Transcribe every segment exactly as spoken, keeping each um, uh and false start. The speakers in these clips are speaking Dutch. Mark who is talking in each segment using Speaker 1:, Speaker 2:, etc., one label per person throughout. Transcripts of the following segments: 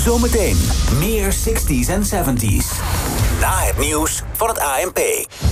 Speaker 1: Zometeen meer zestig's en zeventig's. Na het nieuws van het A N P.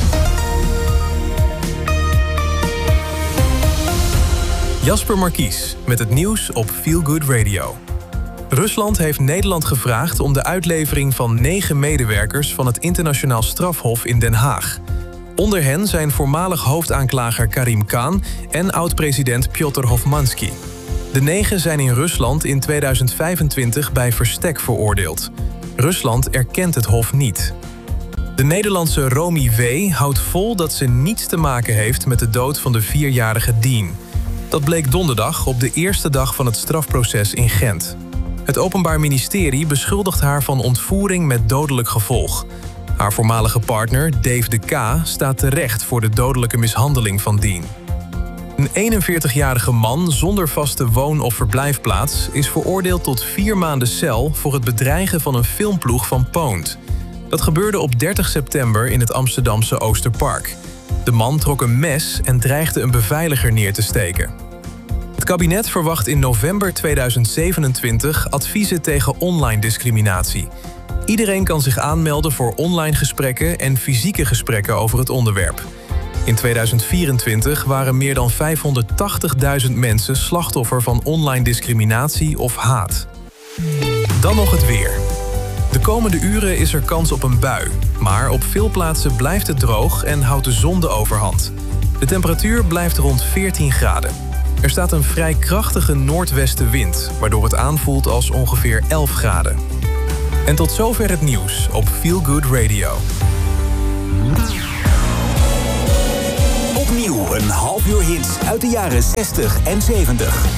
Speaker 2: Jasper Markies met het nieuws op Feel Good Radio. Rusland heeft Nederland gevraagd om de uitlevering van negen medewerkers van het Internationaal Strafhof in Den Haag. Onder hen zijn voormalig hoofdaanklager Karim Khan en oud-president Pjotr Hofmansky. De negen zijn in Rusland in tweeduizend vijfentwintig bij verstek veroordeeld. Rusland erkent het hof niet. De Nederlandse Romy W. houdt vol dat ze niets te maken heeft met de dood van de vierjarige Dean. Dat bleek donderdag op de eerste dag van het strafproces in Gent. Het Openbaar Ministerie beschuldigt haar van ontvoering met dodelijk gevolg. Haar voormalige partner, Dave de K., staat terecht voor de dodelijke mishandeling van Dean. Een eenenveertigjarige man zonder vaste woon- of verblijfplaats is veroordeeld tot vier maanden cel voor het bedreigen van een filmploeg van Poont. Dat gebeurde op dertig september in het Amsterdamse Oosterpark. De man trok een mes en dreigde een beveiliger neer te steken. Het kabinet verwacht in november tweeduizend zevenentwintig adviezen tegen online discriminatie. Iedereen kan zich aanmelden voor online gesprekken en fysieke gesprekken over het onderwerp. In tweeduizend vierentwintig waren meer dan vijfhonderdtachtigduizend mensen slachtoffer van online discriminatie of haat. Dan nog het weer. De komende uren is er kans op een bui, maar op veel plaatsen blijft het droog en houdt de zon de overhand. De temperatuur blijft rond veertien graden. Er staat een vrij krachtige noordwestenwind, waardoor het aanvoelt als ongeveer elf graden. En tot zover het nieuws op Feel Good Radio.
Speaker 1: Opnieuw een half uur hits uit de jaren zestig en zeventig.